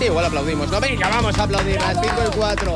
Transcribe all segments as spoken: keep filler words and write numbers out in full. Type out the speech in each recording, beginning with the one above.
Sí, igual aplaudimos. No, venga, vamos a aplaudir a las cinco y cuatro.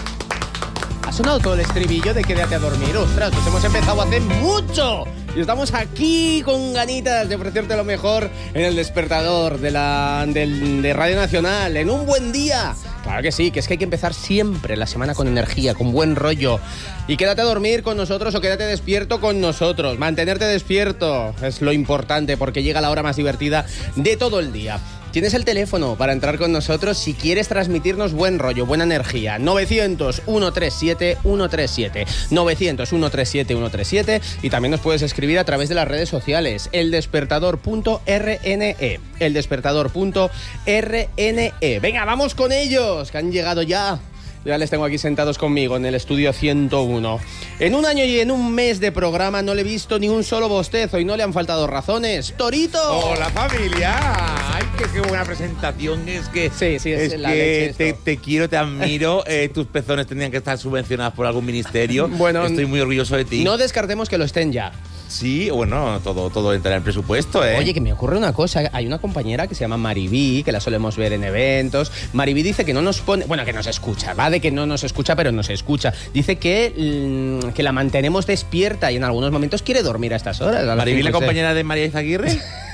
Ha sonado todo el estribillo de Quédate a dormir. Ostras, pues hemos empezado hace mucho. Y estamos aquí con ganitas de ofrecerte lo mejor en el despertador de, la, del, de Radio Nacional, en un buen día. Claro que sí, que es que hay que empezar siempre la semana con energía, con buen rollo. Y quédate a dormir con nosotros o quédate despierto con nosotros. Mantenerte despierto es lo importante porque llega la hora más divertida de todo el día. Tienes el teléfono para entrar con nosotros si quieres transmitirnos buen rollo, buena energía. novecientos, ciento treinta y siete, ciento treinta y siete. novecientos, ciento treinta y siete, ciento treinta y siete. Y también nos puedes escribir a través de las redes sociales. eldespertador punto r n e. eldespertador punto r n e. Venga, vamos con ellos, que han llegado ya. Ya les tengo aquí sentados conmigo en el estudio ciento uno. En un año y en un mes de programa no le he visto ni un solo bostezo y no le han faltado razones. ¡Torito! ¡Hola, familia! ¡Ay, qué, qué buena presentación! Es que, sí, sí, es, es la que leche te, te quiero, te admiro. eh, tus pezones tendrían que estar subvencionados por algún ministerio. Bueno, estoy muy orgulloso de ti. No descartemos que lo estén ya. Sí, bueno, todo, todo entra en el presupuesto, ¿eh? Oye, que me ocurre una cosa. Hay una compañera que se llama Maribí, que la solemos ver en eventos. Maribí dice que no nos pone... Bueno, que nos escucha. Va de que no nos escucha, pero nos escucha. Dice que, que la mantenemos despierta y en algunos momentos quiere dormir a estas horas. A ¿Maribí, la compañera de María Izaguirre?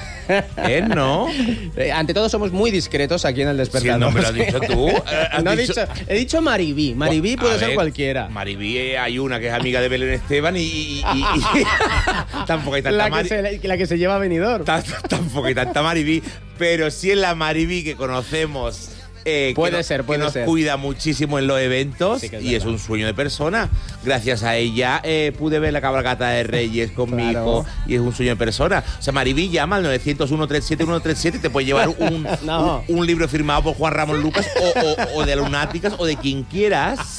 ¿Eh? ¿No? Eh, ante todo somos muy discretos aquí en el despertador. Sí, no me lo has dicho tú. No he, dicho, he dicho Maribí. Maribí puede a ser ver, cualquiera. Maribí eh, hay una que es amiga de Belén Esteban y... y, y, y tampoco hay tanta la, que Maribí. se, la que se lleva a Benidorm. Tampoco hay tanta Maribí. Pero sí es la Maribí que conocemos. Eh, puede que ser, nos, puede que nos ser. cuida muchísimo en los eventos sí, es y es un sueño de persona. Gracias a ella eh, pude ver la cabalgata de Reyes con claro. mi hijo y es un sueño de persona. O sea, Maribí llama al novecientos, ciento treinta y siete, ciento treinta y siete y te puede llevar un, no. un, un libro firmado por Juan Ramón Lucas o, o, o de Lunáticas o de quien quieras.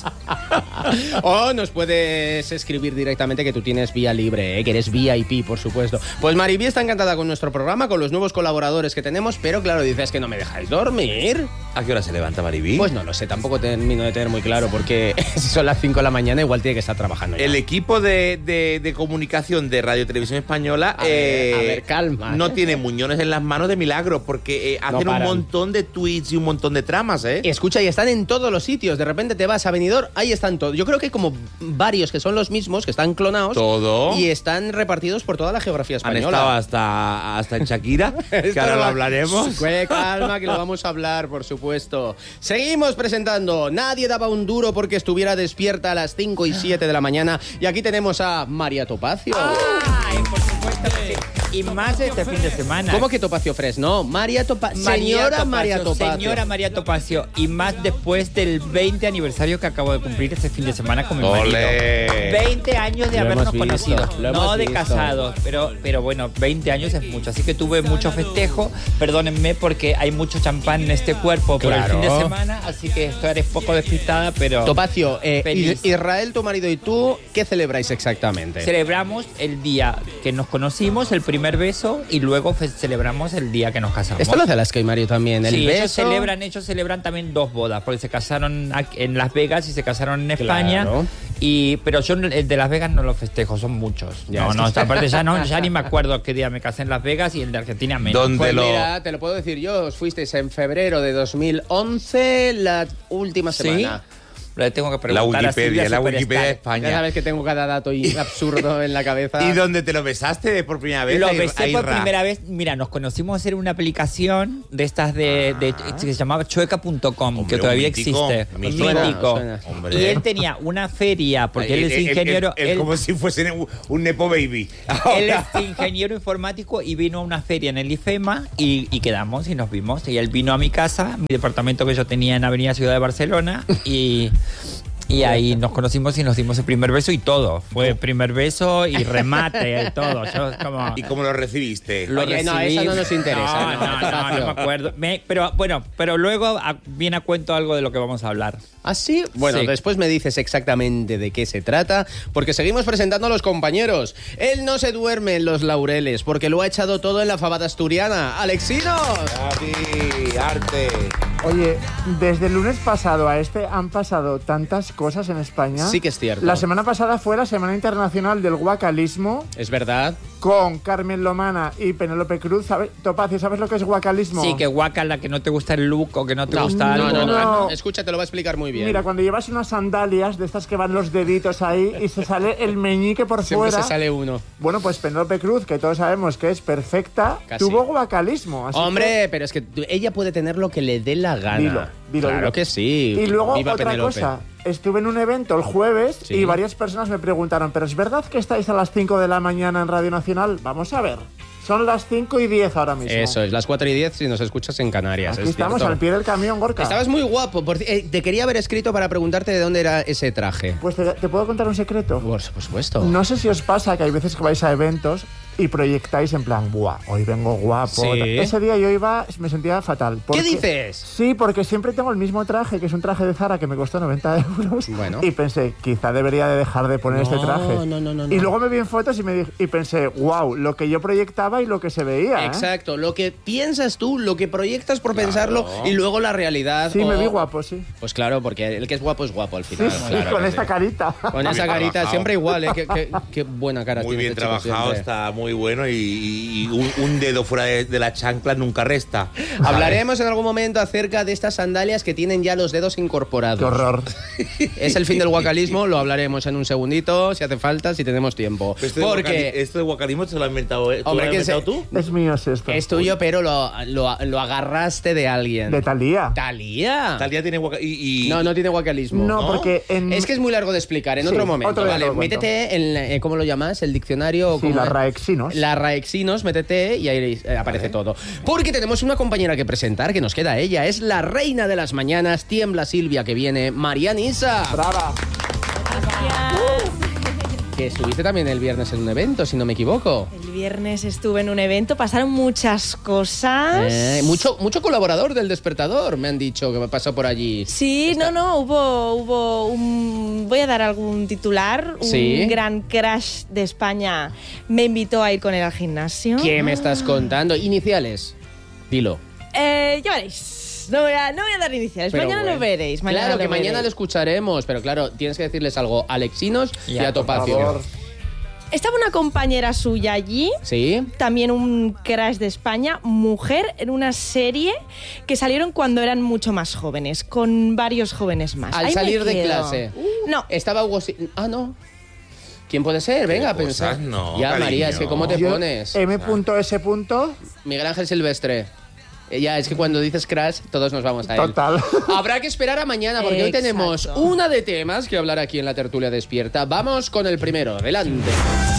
O nos puedes escribir directamente que tú tienes vía libre, ¿eh? Que eres V I P, por supuesto. Pues Maribí está encantada con nuestro programa, con los nuevos colaboradores que tenemos, pero claro, dices que no me dejáis dormir. ¿A qué hora se levanta Maribí? Pues no lo sé, tampoco termino de tener muy claro, porque si son las cinco de la mañana igual tiene que estar trabajando ya. El equipo de, de, de comunicación de Radio Televisión Española a, eh, ver, a ver, calma, no ¿eh? tiene muñones en las manos de milagro, porque eh, hacen no un montón de tweets y un montón de tramas, ¿eh? Escucha, y están en todos los sitios. De repente te vas a Benidorm, ahí están todos. Yo creo que hay como varios que son los mismos, que están clonados. Todo. Y están repartidos por toda la geografía española. Han estado hasta, hasta en Shakira, que ahora lo hablaremos. Calma, que lo vamos a hablar, por supuesto. Seguimos presentando. Nadie daba un duro porque estuviera despierta a las cinco y siete de la mañana. Y aquí tenemos a María Topacio. ¡Ay, por supuesto que sí! Y más este fin de semana. ¿Cómo que Topacio Fres? No, María Topacio. Señora María Topacio. Señora María Topacio. Y más después del veinte aniversario que acabo de cumplir este fin de semana con mi marido. ¡Olé! veinte años de lo habernos visto, conocido. No de visto. casados, pero, pero bueno, veinte años es mucho. Así que tuve mucho festejo. Perdónenme porque hay mucho champán en este cuerpo por claro. el fin de semana. Así que estaré poco despistada, pero... Topacio, eh, feliz. Israel, tu marido y tú, ¿qué celebráis exactamente? Celebramos el día que nos conocimos, el primer beso, y luego fe- celebramos el día que nos casamos. Esto lo hace Alaska y Mario también, el sí, beso. ellos celebran, ellos celebran también dos bodas, porque se casaron aquí en Las Vegas y se casaron en España. Claro. Y, pero yo el de Las Vegas no lo festejo, son muchos. Ya, no, es no, que- esta parte ya no, ya ni me acuerdo qué día me casé en Las Vegas y el de Argentina menos. ¿Dónde Pues lo...? mira, te lo puedo decir yo, os fuisteis en febrero de dos mil once, la última ¿Sí? semana. Le tengo que La preguntar a Wikipedia, Silvia la Superstar. Wikipedia de Ya España. sabes que tengo cada dato y absurdo en la cabeza. ¿Y dónde te lo besaste por primera vez? Lo a Ir- besé a por Irra? primera vez. Mira, nos conocimos en una aplicación de estas de, de- que se llamaba chueca punto com, Hombre, que todavía un mítico, existe. mítico. Mítico. Suena, suena. Hombre. Y él tenía una feria, porque él es ingeniero. Es él- como si fuese un, un Nepo Baby. Él Ahora. es ingeniero informático y vino a una feria en el IFEMA y, y quedamos y nos vimos. Y él vino a mi casa, mi departamento que yo tenía en Avenida Ciudad de Barcelona, y, y ahí nos conocimos y nos dimos el primer beso y todo. Fue primer beso y remate y todo. Yo como... ¿Y cómo lo recibiste? Lo Oye, no, recibí. eso no nos interesa, No, no, no, no, Topacio. no me acuerdo. Me- pero bueno, pero luego a- viene a cuento algo de lo que vamos a hablar. ¿Ah, sí? Bueno, Sí. después me dices exactamente de qué se trata, porque seguimos presentando a los compañeros. Él no se duerme en los laureles, porque lo ha echado todo en la fabada asturiana. ¡Alexinos! Gaby, arte. Oye, desde el lunes pasado a este han pasado tantas cosas en España. Sí que es cierto. La semana pasada fue la Semana Internacional del Guacalismo. Es verdad. con Carmen Lomana y Penélope Cruz. ¿Sabes? Topacio, ¿sabes lo que es guacalismo? Sí, que guaca la que no te gusta el look o que no te No, gusta no, algo. no, no, No. no. Escucha, te lo va a explicar muy bien. Mira, cuando llevas unas sandalias de estas que van los deditos ahí y se sale el meñique por Siempre fuera. se sale uno. Bueno, pues Penélope Cruz, que todos sabemos que es perfecta, Casi. tuvo guacalismo. Así Hombre, que- pero es que tú- ella puede tener lo que le dé la gana. Dilo, dilo, Claro dilo. que sí. Y luego Viva otra Penélope. cosa, estuve en un evento el jueves Sí. y varias personas me preguntaron, ¿pero es verdad que estáis a las cinco de la mañana en Radio Nacional? Vamos a ver. Son las cinco y diez ahora mismo. Eso es, las cuatro y diez si nos escuchas en Canarias. Aquí es estamos cierto. al pie del camión, Gorka. Estabas muy guapo. Por ci- eh, te quería haber escrito para preguntarte de dónde era ese traje. Pues te, te puedo contar un secreto. Por supuesto. No sé si os pasa que hay veces que vais a eventos y proyectáis en plan, buah, hoy vengo guapo. Sí. Ese día yo iba, me sentía fatal. ¿Qué porque- dices? Sí, porque siempre tengo el mismo traje, que es un traje de Zara que me costó noventa euros. Bueno. Y pensé, quizá debería de dejar de poner No, este traje. no, no, no, Y no. luego me vi en fotos y, me di- y pensé, wow, lo que yo proyectaba y lo que se veía. ¿eh? Exacto, lo que piensas tú, lo que proyectas por pensarlo y luego la realidad. Sí, me o- vi guapo, sí. Pues claro, porque el que es guapo es guapo al Sí, final. sí, claro con que esta sí. carita. Con esa Muy carita, trabajado. siempre igual, ¿eh? Qué, qué- qué buena cara Muy tiene bien este chico trabajado, siempre. está muy bueno y, y un, un dedo fuera de, de la chancla nunca resta. Hablaremos en algún momento acerca de estas sandalias que tienen ya los dedos incorporados. Qué horror. Es el fin del guacalismo, lo hablaremos en un segundito, si hace falta, si tenemos tiempo. Esto de guacali- Porque esto de guacalismo se lo has inventado, ¿eh? ¿Tú Hombre, lo has que se- inventado tú? Es mío es esto. es tuyo, pero lo, lo, lo agarraste de alguien. De Talía. ¿Talía? Talía tiene guaca- y, y- No, no tiene guacalismo. No, ¿no? porque en... Es que es muy largo de explicar, en Sí, otro momento. otro día vale, te lo cuento. métete en, eh, ¿cómo lo llamas? ¿El diccionario? Sí, ¿cómo la es? Raexinos. La Raexinos, métete y ahí eh, aparece todo. Porque tenemos una compañera que presentar, que nos queda ella. Es la reina de las mañanas, tiembla Silvia, que viene, Mariana Isa. Brava. Que estuviste también el viernes en un evento, si no me equivoco. El viernes estuve en un evento, pasaron muchas cosas. Eh, mucho, mucho colaborador del Despertador, me han dicho, que me pasó por allí. Sí, Está- no, no, hubo, hubo un... Voy a dar algún titular. Sí. Un gran crash de España me invitó a ir con él al gimnasio. ¿Qué me estás contando? Iniciales. Dilo. Eh, ya veréis. No voy a, no voy a dar iniciales. Pero mañana bueno. lo veréis. Mañana claro, lo que mañana veréis. lo escucharemos, pero claro, tienes que decirles algo a Alexinos y Ya, a por Topacio. favor. Estaba una compañera suya allí. ¿Sí? También un crash de España, mujer, en una serie que salieron cuando eran mucho más jóvenes, con varios jóvenes más. Al Ahí me salir de quedo. clase. No, Estaba Hugo... Si- Ah, no. ¿Quién puede ser? Venga, ¿Qué pensar. cosas? No, ya, cariño. María, es que ¿cómo te Yo, pones? M.S. Miguel Ángel Silvestre. Eh, Ya, es que cuando dices crash, todos nos vamos a él. Total. Habrá que esperar a mañana porque hoy Exacto. tenemos una de temas que hablar aquí en la tertulia despierta. Vamos con el primero. Adelante.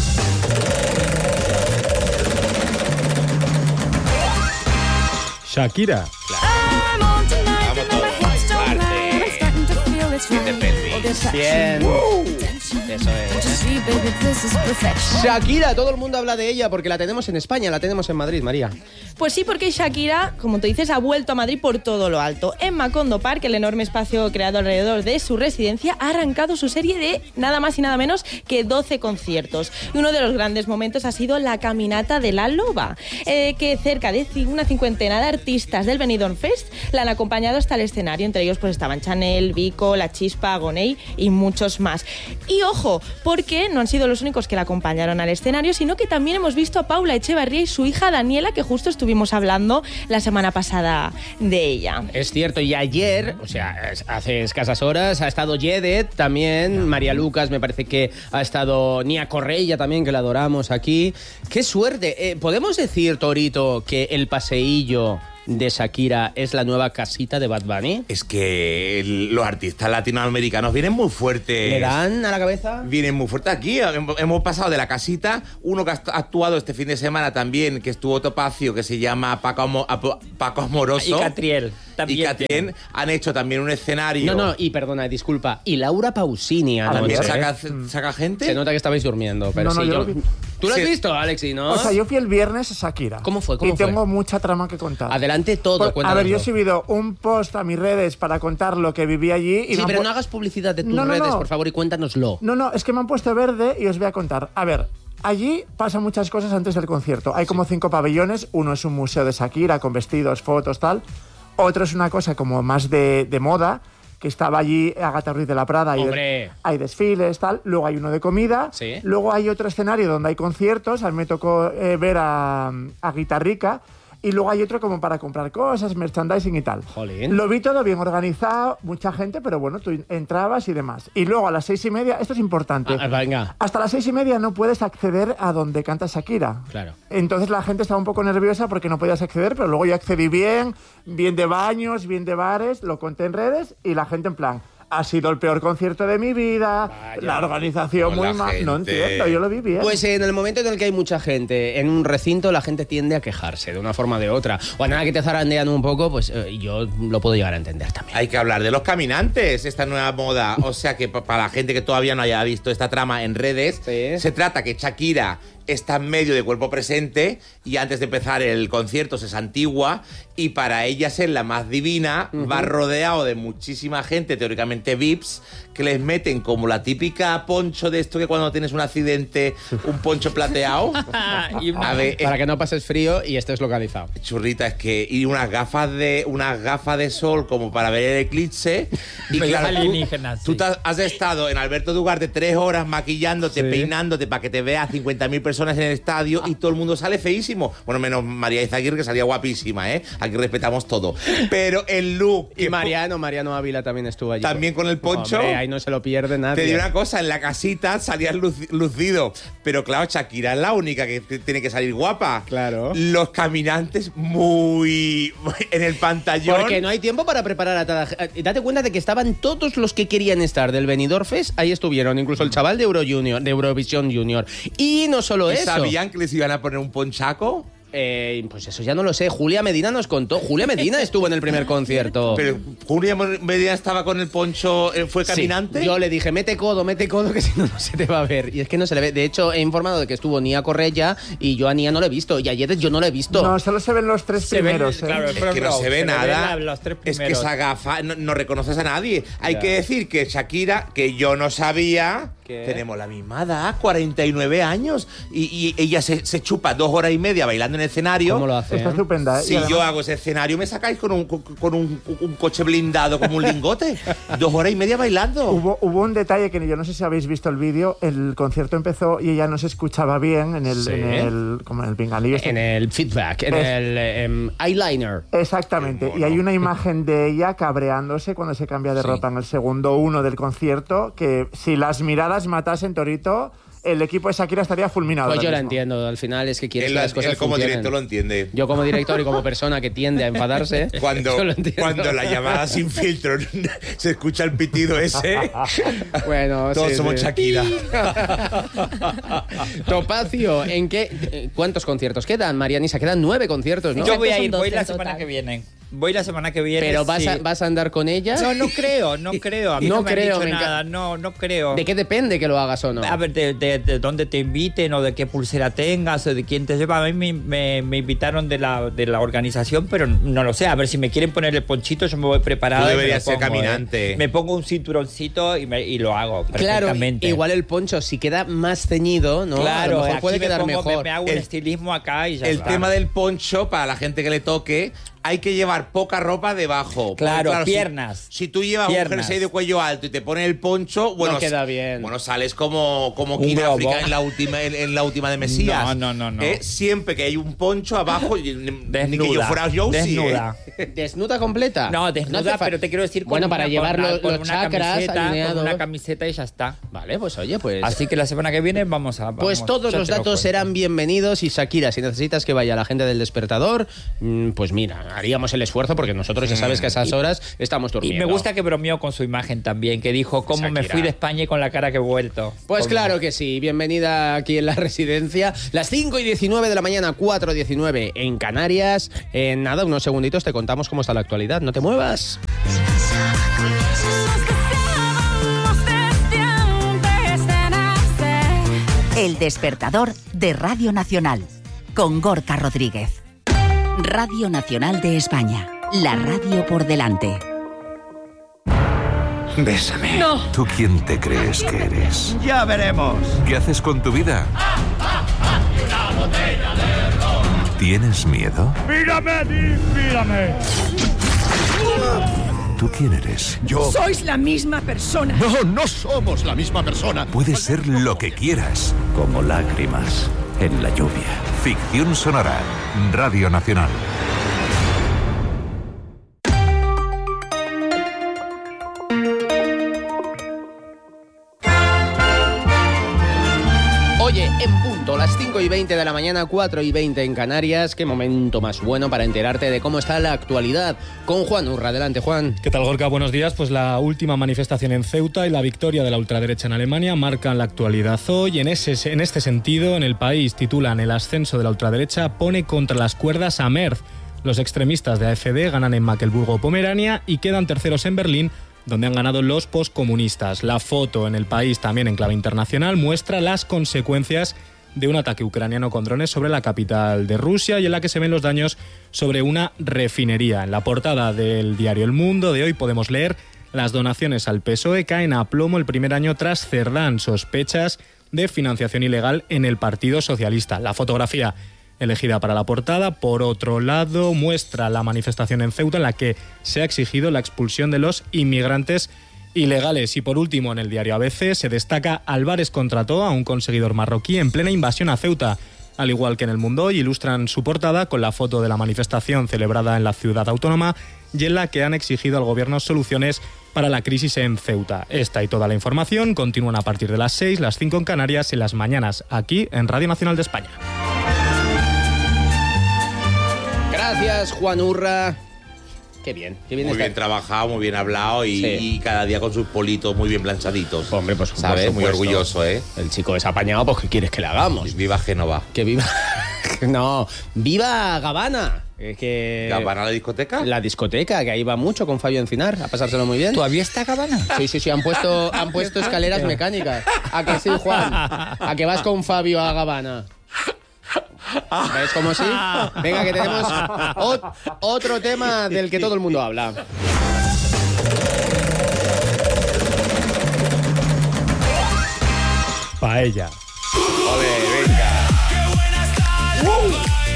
Shakira. Vamos todos. Arte. De pelvis. Bien. Eso es. Shakira, todo el mundo habla de ella porque la tenemos en España, la tenemos en Madrid, María. pues sí, porque Shakira, como tú dices, ha vuelto a Madrid por todo lo alto. En Macondo Park, el enorme espacio creado alrededor de su residencia, ha arrancado su serie de nada más y nada menos que doce conciertos. Y uno de los grandes momentos ha sido la caminata de la loba, eh, que cerca de ci- una cincuentena de artistas del Benidorm Fest la han acompañado hasta el escenario. Entre ellos pues estaban Chanel, Vico, La Chispa, Agoney y muchos más. Y ojo, porque no han sido los únicos que la acompañaron al escenario, sino que también hemos visto a Paula Echevarría y su hija Daniela, que justo estuvimos hablando la semana pasada de ella. Es cierto, y ayer, o sea, es- hace escasas horas, ha estado Yedet también, María Lucas, me parece que ha estado Nia Correia también, que la adoramos aquí. ¡Qué suerte! Eh, ¿Podemos decir, Torito, que el paseillo de Shakira es la nueva casita de Bad Bunny? Es que el- los artistas latinoamericanos vienen muy fuertes. ¿Le dan a la cabeza? Vienen muy fuertes aquí. Hem- Hemos pasado de la casita, uno que ha act- actuado este fin de semana también, que estuvo Topacio, que se llama Paco, Amo- Apo- Paco Amoroso. Y Catriel. También Y Catriel han hecho también un escenario. No, no, y perdona, disculpa. Y Laura Pausini También anoche. saca, saca gente. Se nota que estabais durmiendo, pero No, no, sí. yo yo- lo vi. ¿Tú lo has Sí. visto, Alexi, no? O sea, yo fui el viernes a Shakira. ¿Cómo fue? ¿Cómo y fue? tengo mucha trama que contar. Adelante todo, Pues, a cuéntanoslo. ver, yo he subido un post a mis redes para contar lo que viví allí. Y Sí, me han pero pu- no hagas publicidad de tus No, no, redes, no. por favor, y cuéntanoslo. No, no, es que me han puesto verde y os voy a contar. A ver, allí pasan muchas cosas antes del concierto. Hay como cinco pabellones. Uno es un museo de Shakira con vestidos, fotos, tal. Otro es una cosa como más de, de moda, que estaba allí Agatha Ruiz de la Prada. Hay, ¡Hombre! hay desfiles, tal. Luego hay uno de comida. Sí. Luego hay otro escenario donde hay conciertos. A mí me tocó eh, ver a, a Guitarrica. Y luego hay otro como para comprar cosas, merchandising y tal. Jolín. Lo vi todo bien organizado, mucha gente, pero bueno, tú entrabas y demás. Y luego a las seis y media, esto es importante. Ah, venga. Hasta las seis y media no puedes acceder a donde canta Shakira. Claro. Entonces la gente estaba un poco nerviosa porque no podías acceder, pero luego yo accedí bien, bien de baños, bien de bares, lo conté en redes y la gente en plan... Ha sido el peor concierto de mi vida, Vaya. la organización Con muy la mal. No gente. entiendo, yo lo vi bien. Pues en el momento en el que hay mucha gente en un recinto, la gente tiende a quejarse de una forma o de otra. O a nada que te zarandean un poco, pues eh, yo lo puedo llegar a entender también. Hay que hablar de los caminantes, esta nueva moda. O sea que pa- para la gente que todavía no haya visto esta trama en redes, Sí. se trata que Shakira está en medio de cuerpo presente y antes de empezar el concierto se santigua y para ella ser la más divina va rodeado de muchísima gente, teóricamente V I Ps, que les meten como la típica poncho de esto que cuando tienes un accidente, un poncho plateado. Y una- A ver, Para que no pases frío y estés localizado. churrita, es que y unas gafas de unas gafas de sol como para ver el eclipse y Bellas claro, tú, alienígenas, tú sí. te has- has estado en Alberto Dugarte tres horas maquillándote, Sí. peinándote para que te vea cincuenta mil personas en el estadio y todo el mundo sale feísimo. Bueno, menos María Izaguirre, que salía guapísima, ¿eh? Aquí respetamos todo. Pero el look Y que Mariano, Mariano Ávila también estuvo allí. también con el poncho. Hombre, ahí no se lo pierde nadie. Te digo una cosa, en la casita salías luci- lucido, pero claro, Shakira es la única que t- tiene que salir guapa. Claro. Los caminantes muy en el pantallón. Porque no hay tiempo para preparar a toda la gente. Date cuenta de que estaban todos los que querían estar del Benidorm Fest, ahí estuvieron, incluso el chaval de Euro Junior, de Eurovisión Junior. Y no solo ¿Y eso. sabían que les iban a poner un ponchaco? Eh, pues eso ya no lo sé. Julia Medina nos contó. Julia Medina estuvo en el primer concierto. Pero Julia Medina estaba con el poncho, eh, fue Sí, caminante. yo le dije, mete codo, mete codo, que si no, no se te va a ver. Y es que no se le ve. De hecho, he informado de que estuvo Nia Correia y yo a Nia no lo he visto. Y a Yedet yo no lo he visto. No, solo se ven los tres Se ven, primeros. ¿eh? claro, Es que no se ve le nada. ven la- los tres Es que primeros. esa gafa no, no reconoces a nadie. Hay Ya. que decir que Shakira, que yo no sabía, ¿Qué? tenemos la misma edad, cuarenta y nueve años. Y, y ella se, se chupa dos horas y media bailando en el escenario. ¿Cómo lo hace? Está eh? estupenda. ¿eh? Si Y además- yo hago ese escenario, me sacáis con un, con, con un, un coche blindado como un lingote. Dos horas y media bailando. Hubo, hubo un detalle que yo no sé si habéis visto el vídeo. El concierto empezó y ella no se escuchaba bien en el, Sí. en el como en el pinganillo. este. En el feedback, en Es- el em, eyeliner. Exactamente. Qué Y hay mono. una imagen de ella cabreándose cuando se cambia de Sí. ropa en el segundo uno del concierto. Que si las miradas matasen Torito, el equipo de Shakira estaría fulminado. Pues ahora yo la mismo. entiendo. Al final es que quieres Él, que las cosas él como funcionen. director lo entiende. Yo como director y como persona que tiende a enfadarse, Cuando, yo lo entiendo. cuando la llamada sin filtro se escucha el pitido ese, Bueno, todos sí, somos sí. Shakira. Topacio, ¿en qué? eh, ¿Cuántos conciertos quedan, Marianisa? Quedan nueve conciertos, ¿no? Yo voy a son ir, voy doce la en semana total. que viene. Voy la semana que viene. Pero vas, sí. a, vas a andar con ella. No, no creo, no creo. A mí No no, me creo, han me dicho enca- nada. No, no creo. ¿De qué depende que lo hagas o no? A ver, de, de, de dónde te inviten o de qué pulsera tengas o de quién te lleva. A mí me, me, me invitaron de la, de la organización, pero no lo sé. A ver, si me quieren poner el ponchito, yo me voy preparado. Tú y me deberías lo ser pongo, caminante. ¿eh? Me pongo un cinturoncito y, me- y lo hago Claro, perfectamente. igual el poncho, si queda más ceñido, ¿no? Claro, a lo mejor aquí puede me quedar pongo- mejor. Me, me hago un El- estilismo acá y ya El está. tema del poncho, para la gente que le toque, hay que llevar poca ropa debajo. Porque, Claro, si- piernas. Si, tú llevas Piernas. un jersey de cuello alto y te pones el poncho, bueno, No queda bien. Bueno, sales como, como Un King globo. África en la última, en, en la última de Mesías. No, no, no, no. Eh, Siempre que hay un poncho abajo, ni ni que yo Desnuda. fuera Josie. Desnuda. ¿eh? ¿Desnuda completa? No, desnuda, hace fa- pero te quiero decir con Bueno, una- para con llevar una- los, con los una chakras camiseta, alineados. con una camiseta y ya está. Vale, pues oye, pues... Así que la semana que viene vamos a... Pues vamos, todos ya los te lo datos cuento. serán bienvenidos y Shakira, si necesitas que vaya la gente del Despertador, mm, pues mira, haríamos el esfuerzo porque nosotros ya sabes que a esas horas estamos Y durmiendo. me gusta que bromeó con su imagen también, que dijo cómo me Shakira. fui de España y con la cara que he vuelto. Pues Como- claro que sí, bienvenida aquí en la residencia. Las cinco y diecinueve de la mañana, cuatro y diecinueve en Canarias. En nada, unos segunditos te contamos cómo está la actualidad. No te muevas. El despertador de Radio Nacional, con Gorka Rodríguez. Radio Nacional de España, la radio por delante. Bésame. No. ¿Tú quién te crees que eres? Ya veremos. ¿Qué haces con tu vida? ¿Tienes miedo? ¡Mírame, mírame! ¿Tú quién eres? Yo... ¡Sois la misma persona! No, no somos la misma persona. Puedes ser lo que quieras, como lágrimas en la lluvia. Ficción sonora. Radio Nacional. Oye, en punto, las cinco y veinte de la mañana, cuatro y veinte en Canarias. Qué momento más bueno para enterarte de cómo está la actualidad. Con Juan Urra. Adelante, Juan. ¿Qué tal, Gorka? Buenos días. Pues la última manifestación en Ceuta y la victoria de la ultraderecha en Alemania marcan la actualidad hoy. En, ese, en este sentido, en el país titulan: el ascenso de la ultraderecha pone contra las cuerdas a Merz. Los extremistas de A F D ganan en Mecklemburgo-Pomerania y quedan terceros en Berlín, donde han ganado los poscomunistas. La foto en el país, también en clave internacional, muestra las consecuencias de un ataque ucraniano con drones sobre la capital de Rusia y en la que se ven los daños sobre una refinería. En la portada del diario El Mundo de hoy podemos leer: las donaciones al P S O E caen a plomo el primer año tras Cerdán, sospechas de financiación ilegal en el Partido Socialista. La fotografía elegida para la portada, por otro lado, muestra la manifestación en Ceuta en la que se ha exigido la expulsión de los inmigrantes ilegales. Y por último, en el diario A B C se destaca: Álvarez contrató a un conseguidor marroquí en plena invasión a Ceuta. Al igual que en El Mundo, hoy ilustran su portada con la foto de la manifestación celebrada en la ciudad autónoma y en la que han exigido al gobierno soluciones para la crisis en Ceuta. Esta y toda la información continúan a partir de las seis, las cinco en Canarias, en las mañanas, aquí en Radio Nacional de España. Gracias, Juan Urra. Qué bien, qué bien. Muy está. bien trabajado, muy bien hablado y, Sí. y cada día con sus politos muy bien planchaditos. Hombre, pues ¿sabes? por Muy supuesto. orgulloso, ¿eh? El chico es apañado, pues ¿qué quieres que le hagamos? Viva Génova. Que viva... No, viva Gabana. Es que... ¿Gabana la discoteca? La discoteca, que ahí va mucho con Fabio Encinar, a pasárselo muy bien. ¿Todavía está Gabana? Sí, sí, sí, han puesto, han puesto escaleras mecánicas. ¿A que sí, Juan? ¿A que vas con Fabio a Gabana? ¿Ves cómo sí? Venga, que tenemos ot- otro tema del que todo el mundo habla. Paella. ¡Ole, venga! ¡Uh!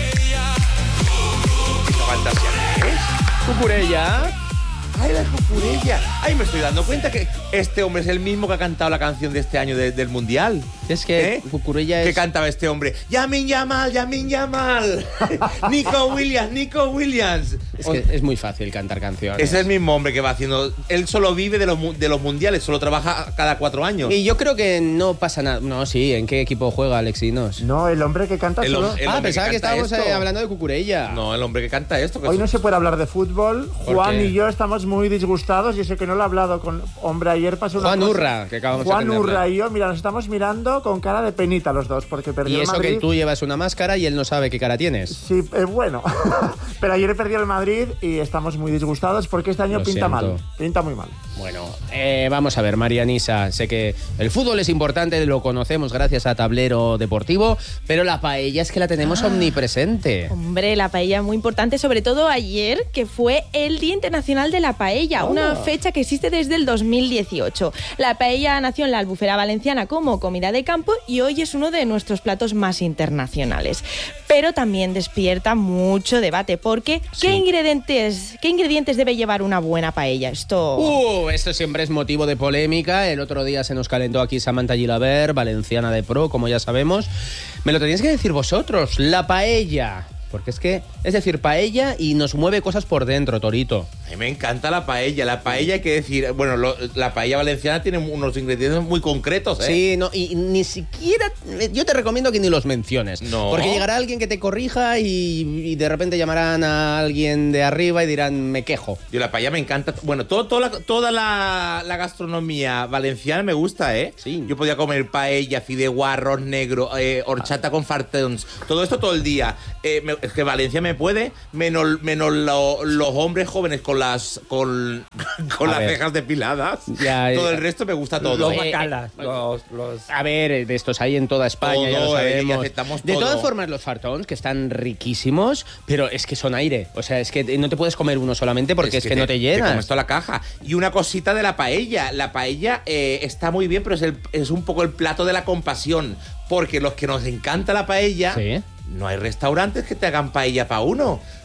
¿Esta fantasía qué es? Cucurella. ¡Ay, la cucurella! ¡Ay, me estoy dando cuenta que este hombre es el mismo que ha cantado la canción de este año de- del Mundial! Es que ¿Eh? Cucurella es... ¿Qué cantaba este hombre? ¡Yamin Yamal, Yamin Yamal! ¡Nico Williams, Nico Williams! Es que es muy fácil cantar canciones. Es el mismo hombre que va haciendo... Él solo vive de los, mu- de los mundiales, solo trabaja cada cuatro años. Y yo creo que no pasa nada. No, sí, ¿en qué equipo juega Alexinos? No, el hombre que canta El, solo... el Ah, hombre pensaba que, canta estábamos esto. eh, hablando de Cucurella. No, el hombre que canta esto. que Hoy es- no se puede hablar de fútbol. ¿Por Juan qué? y yo estamos muy disgustados. Yo sé que no lo he hablado con... Hombre, ayer pasó una Juan cosa- Urra, que acabamos de Juan aprenderle. Urra y yo, mira, nos estamos mirando con cara de penita los dos, porque perdió Y el eso Madrid. que tú llevas una máscara y él no sabe qué cara tienes. Sí, eh, bueno. Pero ayer perdió el Madrid y estamos muy disgustados porque este año Lo pinta siento. mal. Pinta muy mal. Bueno, eh, vamos a ver, Marianisa, sé que el fútbol es importante, lo conocemos gracias a Tablero Deportivo, pero la paella es que la tenemos omnipresente. Hombre, la paella es muy importante, sobre todo ayer, que fue el Día Internacional de la Paella, Oh. una fecha que existe desde el dos mil dieciocho. La paella nació en la Albufera Valenciana como comida de campo y hoy es uno de nuestros platos más internacionales. Pero también despierta mucho debate, porque Sí. ¿qué ingredientes, qué ingredientes debe llevar una buena paella? Esto... Uh, esto siempre es motivo de polémica. El otro día se nos calentó aquí Samantha Gilaber, valenciana de pro, como ya sabemos. Me lo teníais que decir vosotros, la paella. Porque es que, es decir, paella y nos mueve cosas por dentro, Torito. A mí me encanta la paella. La paella hay que decir... Bueno, lo- la paella valenciana tiene unos ingredientes muy concretos, ¿eh? Sí, no, y ni siquiera... Yo te recomiendo que ni los menciones. No. Porque llegará alguien que te corrija y, y de repente llamarán a alguien de arriba y dirán, me quejo. Yo la paella me encanta. Bueno, todo, toda, la, toda la, la gastronomía valenciana me gusta, ¿eh? Sí. Yo podía comer paella, fideuá, arroz negro, eh, horchata con fartons, todo esto todo el día. Eh, me- es que Valencia me puede, menos, menos lo- los hombres jóvenes con las con, con A las ver. cejas depiladas. Ya, todo ya. el resto me gusta todo. Los Eh, bacalas, los, los... A ver, de estos hay en toda España, ya lo Todo, eh, y sabemos. aceptamos De todo. todas formas, los fartons, que están riquísimos, pero es que son aire. O sea, es que no te puedes comer uno solamente porque es, que, no te llenas. comes toda la caja. Y una cosita de la paella. La paella eh, está muy bien, pero es, el- es un poco el plato de la compasión. Porque los que nos encanta la paella, Sí. no hay restaurantes que te hagan paella para uno.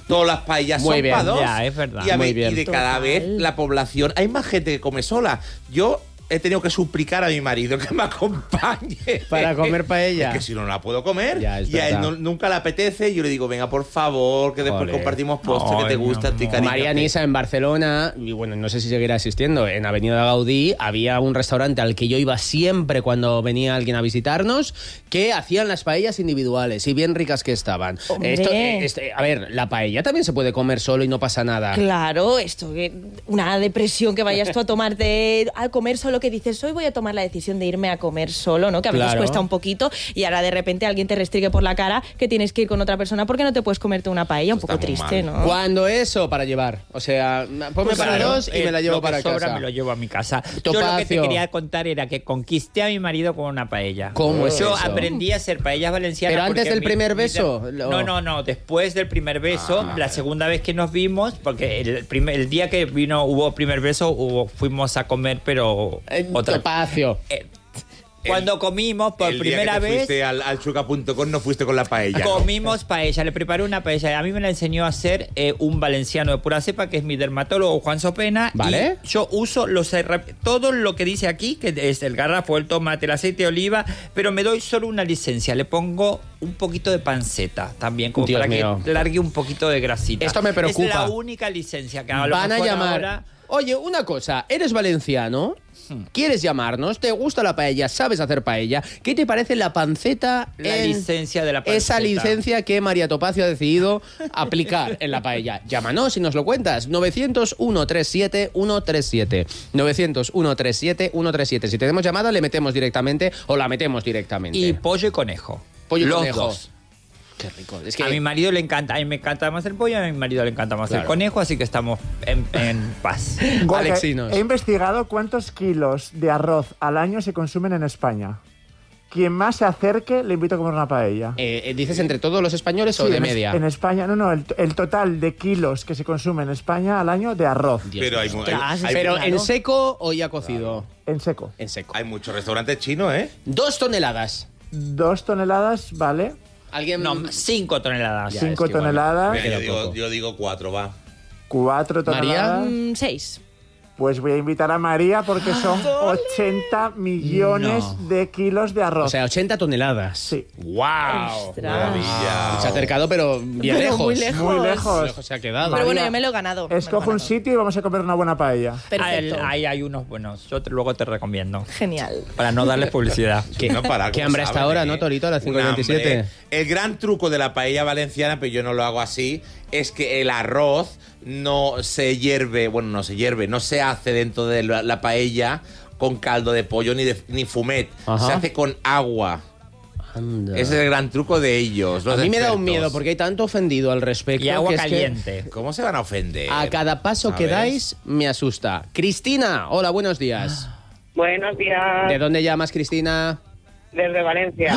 todas las paellas Muy son bien. para dos. Ya, es verdad. Y, a Muy ver, bien. y de cada Total. vez la población, hay más gente que come sola. Yo he tenido que suplicar a mi marido que me acompañe Para comer paella. Es que si no, no la puedo comer. Ya, es y a él verdad. no- nunca le apetece. Y yo le digo, venga, por favor, que después Joder. compartimos postre que te Ay, gusta, mi a ti, amor. cariño. María Nisa en Barcelona, y bueno, no sé si seguirá existiendo, en Avenida Gaudí había un restaurante al que yo iba siempre cuando venía alguien a visitarnos, que hacían las paellas individuales y bien ricas que estaban. ¡Hombre! Esto, eh, este, a ver, la paella también se puede comer solo y no pasa nada. Claro, esto, que una depresión que vayas tú a tomarte, a comer solo, que dices, hoy voy a tomar la decisión de irme a comer solo, ¿no? Que a veces Claro. cuesta un poquito y ahora de repente alguien te restringe por la cara que tienes que ir con otra persona porque no te puedes comerte una paella, un Eso poco está muy triste, mal. ¿no? ¿Cuándo eso para llevar? O sea, ponme Pues para claro, dos y eh, me la llevo lo que para sobra casa. me lo llevo a mi casa. Yo lo que te Topacio. quería contar era que conquisté a mi marido con una paella. ¿Cómo es Yo eso? aprendí a hacer paellas valencianas. ¿Pero antes porque del mi- primer mi- beso? Lo- No, no, no. Después del primer beso, Ah. la segunda vez que nos vimos, porque el, primer, el día que vino hubo primer beso, hubo, fuimos a comer, pero Eh, otra. Topacio. Eh, Cuando comimos por El día primera que te vez. fuiste al, al chuca punto com no fuiste con la paella. ¿no? Comimos paella, le preparé una paella. A mí me la enseñó a hacer eh, un valenciano de pura cepa, que es mi dermatólogo Juan Sopena. Vale. Y yo uso los herra- todo lo que dice aquí, que es el garrafo, el tomate, el aceite de oliva, pero me doy solo una licencia. Le pongo un poquito de panceta también, como Dios para mío. que largue un poquito de grasita. Esto me preocupa. Es la única licencia que a lo Van a mejor llamar. ahora- Oye, una cosa, ¿eres valenciano? ¿Quieres llamarnos? ¿Te gusta la paella? ¿Sabes hacer paella? ¿Qué te parece la panceta? La en licencia de la panceta. Esa licencia que María Topacio ha decidido aplicar en la paella. Llámanos y nos lo cuentas. nueve cero cero, uno tres siete, uno tres siete. nueve cero cero, uno tres siete, uno tres siete. Si tenemos llamada, le metemos directamente o la metemos directamente. Y pollo y conejo. Pollo y Los conejo. dos. Qué rico. Es que A mi marido le encanta, a mí me encanta más el pollo, a mi marido le encanta más Claro. el conejo, así que estamos en, en paz. Gorka, Alexinos. he investigado cuántos kilos de arroz al año se consumen en España. Quien más se acerque, le invito a comer una paella. Eh, eh, ¿dices entre todos los españoles o Sí, de en es- media? En España, no, no, el, el total de kilos que se consume en España al año de arroz, Dios Pero hay, mío. mu- hay, Ostras, hay- Pero Claro. en seco o ya cocido. en seco. En seco. hay muchos restaurantes chinos, ¿eh? Dos toneladas. Dos toneladas, ¿vale? ¿Alguien? No, cinco toneladas. Ya, Cinco es que igual- toneladas, Mira, yo, queda digo, poco. yo digo cuatro, va. cuatro María. toneladas. Mm, seis. Pues voy a invitar a María porque son ochenta millones No. de kilos de arroz. O sea, ochenta toneladas. Sí. ¡Wow! Ostras. Maravilla. Se ha acercado, pero bien Pero lejos. muy lejos. Muy lejos. Lejos se ha quedado. Pero bueno, María, yo me lo he ganado. me lo he Escoge un ganado. sitio y vamos a comer una buena paella. Perfecto. Ahí hay unos buenos, yo te- luego te recomiendo. Genial. Para no darles publicidad. ¿Qué, No para, qué ¿cómo hambre saben, hasta ahora, eh? no, Torito? A las cinco y Un veintisiete. hambre. El gran truco de la paella valenciana, pero yo no lo hago así, es que el arroz no se hierve, bueno, no se hierve, no se hace dentro de la, la paella con caldo de pollo ni, de, ni fumet. Ajá. Se hace con agua. Anda. Ese es el gran truco de ellos. A los mí me da un expertos. miedo porque hay tanto ofendido al respecto. Y agua que es que caliente. ¿Cómo se van a ofender? a cada paso que ¿Sabes? dais me asusta. Cristina, hola, buenos días. Buenos días, ¿De dónde llamas, Cristina? desde Valencia.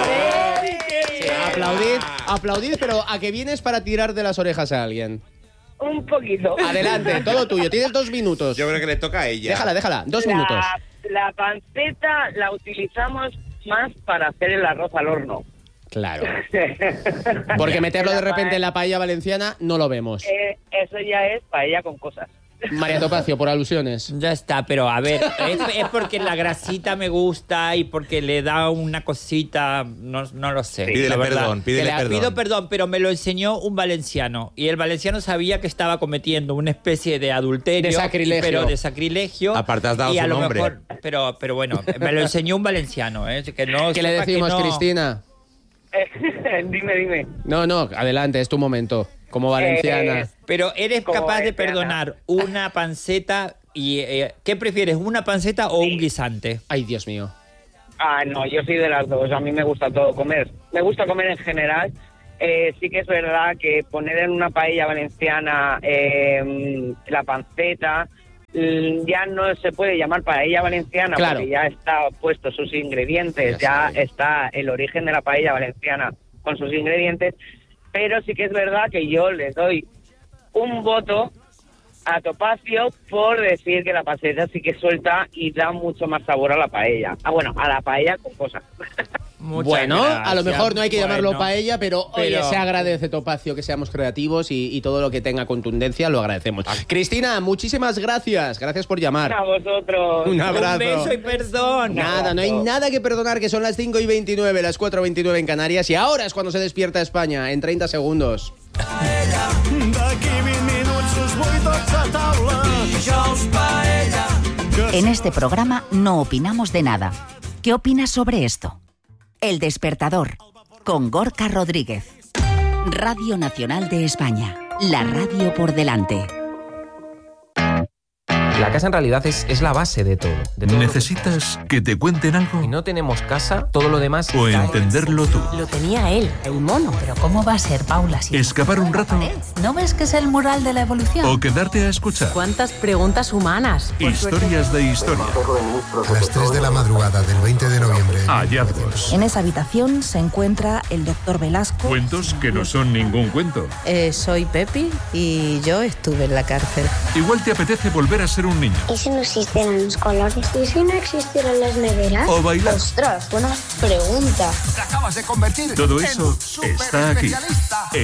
Sí, aplaudid, aplaudid, pero a que vienes para tirar de las orejas a alguien. Un poquito. Adelante, todo tuyo. Tienes dos minutos. Yo creo que le toca a ella. Déjala, déjala. Dos la, minutos. La panceta la utilizamos más para hacer el arroz al horno. Claro. Porque meterlo de La repente pa- en la paella valenciana no lo vemos. Eh, eso ya es paella con cosas. María Topacio, por alusiones. Ya está, pero a ver, es, es porque la grasita me gusta y porque le da una cosita, no, no lo sé. Pídele la verdad. perdón, pídele Que le- perdón. Pido perdón, pero me lo enseñó un valenciano y el valenciano sabía que estaba cometiendo una especie de adulterio. De sacrilegio. Pero de sacrilegio. Aparte has dado y a su lo nombre. mejor, pero, pero bueno, me lo enseñó un valenciano, ¿eh? Que no ¿Qué le sepa que decimos, no- Cristina? dime, dime. No, no, adelante, es tu momento. Como valenciana. Eh, Pero eres Como capaz de valenciana. perdonar una panceta y eh, ¿qué prefieres, una panceta o un guisante? Ay, Dios mío. Ah, no, yo soy de las dos. A mí me gusta todo comer. Me gusta comer en general. Eh, sí que es verdad que poner en una paella valenciana eh, la panceta mm, ya no se puede llamar paella valenciana Claro. porque ya está puesto sus ingredientes, Ya ya, sé. está el origen de la paella valenciana con sus ingredientes, pero sí que es verdad que yo le doy un voto a Topacio por decir que la panceta sí que suelta y da mucho más sabor a la paella. Ah, bueno, a la paella con cosas. Muchas bueno, gracias. a lo mejor no hay que llamarlo Bueno, paella, pero, oye, pero- se agradece, Topacio, que seamos creativos y, y todo lo que tenga contundencia lo agradecemos. Cristina, muchísimas gracias. Gracias por llamar. A vosotros. Un abrazo. Un beso y perdón. Nada, no hay nada que perdonar, que son las cinco y veintinueve, las cuatro y veintinueve en Canarias, y ahora es cuando se despierta España, en treinta segundos. En este programa no opinamos de nada. ¿Qué opinas sobre esto? El Despertador, con Gorka Rodríguez. Radio Nacional de España, la radio por delante. La casa en realidad es, es la base de todo. De todo ¿Necesitas que te cuenten algo? Si no tenemos casa, todo lo demás... ¿O cae. entenderlo tú? Lo tenía él, el mono. Pero ¿cómo va a ser, Paula? Si ¿Escapar un rato? ¿No ves que es el mural de la evolución? ¿O quedarte a escuchar? ¿Cuántas preguntas humanas? Historias de historia. A las tres de la madrugada del veinte de noviembre. Hallazgos. En esa habitación se encuentra el doctor Velasco. Cuentos que no son ningún cuento. Eh, soy Pepi y yo estuve en la cárcel. Igual te apetece volver a ser un niño. ¿Y si no existieran los colores? ¿Y si no existieran las neveras? O bailar. Ostras, buena pregunta. Te acabas de convertir Todo en eso un súper está aquí. especialista.